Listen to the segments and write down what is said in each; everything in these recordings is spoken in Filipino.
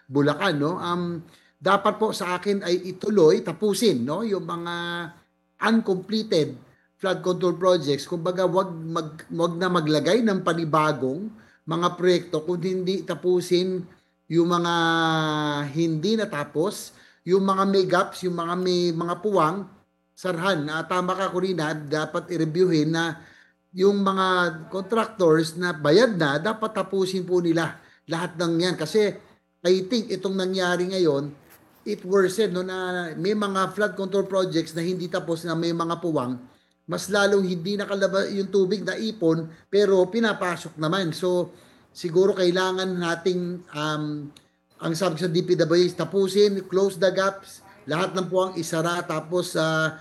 Bulacan, no? Dapat po sa akin ay ituloy, tapusin, no? Yung mga uncompleted flood control projects. Kumbaga, wag na maglagay ng panibagong mga proyekto kung hindi tapusin yung mga hindi natapos, yung mga may gaps, yung mga may mga puwang, sarhan. Tama ka, Corina, dapat i-reviewin na yung mga contractors na bayad na, dapat tapusin po nila lahat ng yan. Kasi I think itong nangyari ngayon, it worsened no, na may mga flood control projects na hindi tapos na may mga puwang, mas lalong hindi nakalabas yung tubig na ipon pero pinapasok naman. So siguro kailangan nating ang sabi sa DPWH, tapusin, close the gaps, lahat ng puwang isara tapos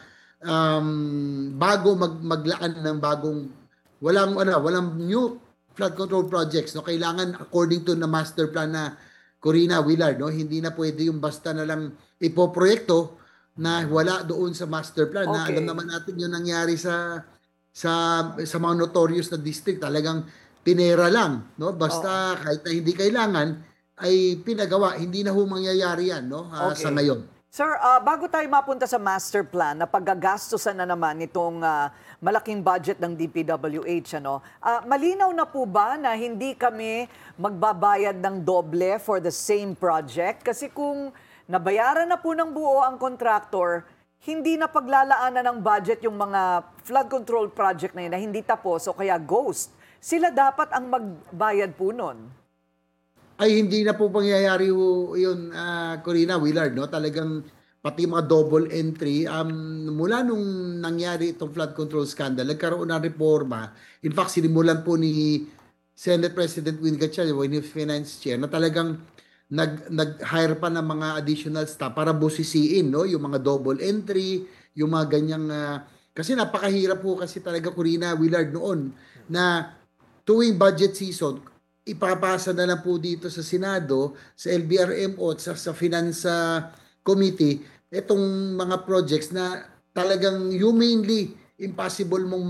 bago maglaan ng bagong walang new flood control projects, no. Kailangan according to na master plan na Corina Willard, no, hindi na pwede yung basta na lang ipoproyekto na wala doon sa master plan, na alam Okay. naman natin yung nangyari sa sa mga notorious na district, talagang pinera lang, no, Oo. basta kahit na hindi kailangan ay pinagawa, hindi na ho mangyayari yan, no, sa Okay. ngayon. Sir, bago tayo mapunta sa master plan na paggagastusan na naman itong malaking budget ng DPWH, ano, malinaw na po ba na hindi kami magbabayad ng doble for the same project? Kasi kung nabayaran na po ng buo ang contractor, hindi na paglalaanan ng budget yung mga flood control project na yun na hindi tapos o kaya ghost. Sila dapat ang magbayad po nun. Ay hindi na po pangyayari ho yun, Corina Willard, no? Talagang pati mga double entry, mula nung nangyari itong flood control scandal, nagkaroon ng reforma. In fact, sinimulan po ni Senate President Win Gatchalian, when he was finance chair, na talagang nag-hire pa ng mga additional staff para busisiin, no? Yung mga double entry, yung mga ganyang, kasi napakahirap po kasi talaga, Corina Willard, noon, na tuwing budget season, ipapasa na lang po dito sa Senado, sa LBRMO at sa Finance Committee, itong mga projects na talagang humanly impossible mong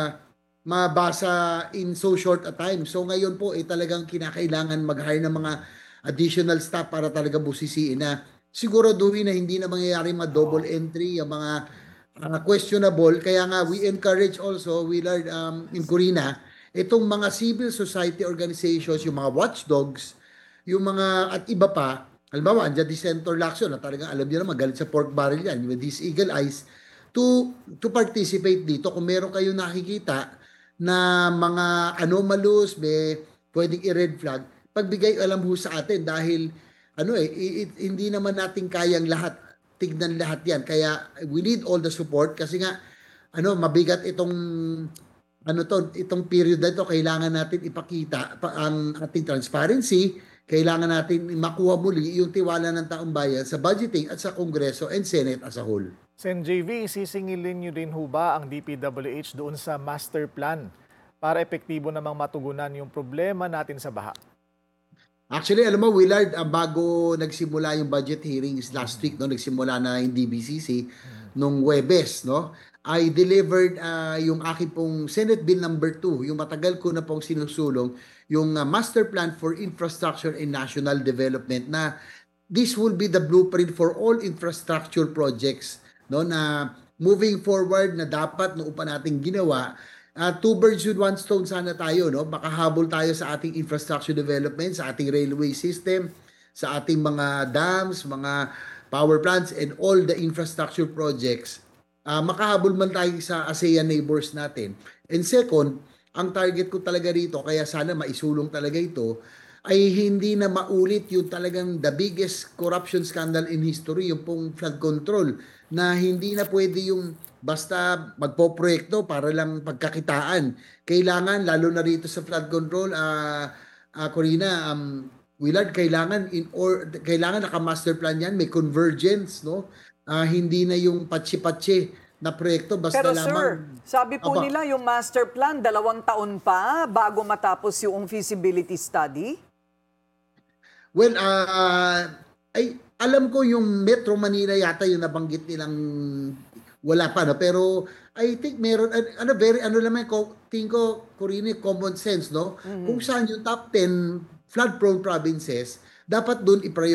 mabasa in so short a time. So ngayon po, talagang kinakailangan mag-hire ng mga additional staff para talaga busisiin na siguraduhin na hindi na mangyayari mga double Oo. entry, yung mga questionable. Kaya nga, we encourage also, Willard, in Corina, itong mga civil society organizations, yung mga watchdogs, yung mga at iba pa, halimbawa, andyan di Senator Lacson na talagang alam niyo naman, galit sa pork barrel yan, with his eagle eyes, to participate dito. Kung meron kayong nakikita na mga anomalous, may pwedeng i-red flag, pagbigay alam ho sa atin dahil hindi naman natin kayang lahat, tignan lahat yan. Kaya we need all the support kasi nga, mabigat itong period na ito, kailangan natin ipakita ang ating transparency, kailangan natin makuha muli yung tiwala ng taong bayan sa budgeting at sa Kongreso and Senate as a whole. Sen JV, sisingilin niyo din ho ba ang DPWH doon sa master plan para epektibo namang matugunan yung problema natin sa baha? Actually, alam mo, Willard, bago nagsimula yung budget hearings last week, no, nagsimula na yung DBCC nung Huwebes, no, I delivered yung aking pong Senate Bill number 2, yung matagal ko na pong sinusulong, yung Master Plan for Infrastructure and National Development, na this will be the blueprint for all infrastructure projects, no, na moving forward na dapat noon pa nating ginawa. Two birds with one stone sana tayo, no? Makahabol tayo sa ating infrastructure development, sa ating railway system, sa ating mga dams, mga power plants, and all the infrastructure projects. Makahabol man tayo sa ASEAN neighbors natin. And second, ang target ko talaga rito, kaya sana maisulong talaga ito, ay hindi na maulit yung talagang the biggest corruption scandal in history, yung pong flood control, na hindi na pwede yung basta magpoproyekto para lang pagkakitaan. Kailangan, lalo na rito sa flood control, Corina, Willard, kailangan naka-master plan yan, may convergence, no? Hindi na yung patsi-patsi na proyekto, basta Pero sir, lamang. sabi po Aba, nila yung master plan, 2 taon pa bago matapos yung feasibility study. well, ay alam ko yung Metro Manila yata yung nabanggit nilang wala pa, no? Pero I think meron, very, naman, tingin ko, Corina, common sense, no? Kung saan yung top 10 flood-prone provinces, dapat doon